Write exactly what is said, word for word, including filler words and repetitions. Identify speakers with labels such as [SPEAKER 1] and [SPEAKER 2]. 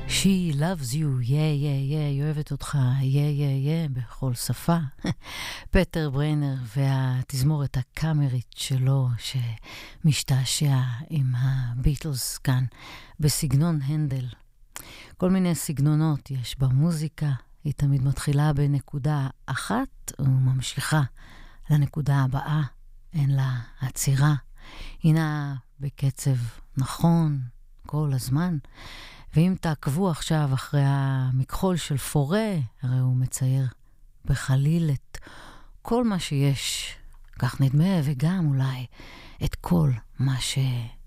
[SPEAKER 1] She loves you, yeah, yeah, yeah, היא אוהבת אותך, yeah, yeah, yeah, בכל שפה. פטר בריינר והתזמורת הקאמרית שלו, שמשתעשע עם הביטלס כאן, בסגנון הנדל. כל מיני סגנונות יש במוזיקה, היא תמיד מתחילה בנקודה אחת, וממשיכה לנקודה הבאה, אין לה עצירה. הנה בקצב נכון כל הזמן, ואם תעקבו עכשיו אחרי המכחול של פורה, הרי הוא מצייר בחליל את כל מה שיש, כך נדמה, וגם אולי את כל מה ש...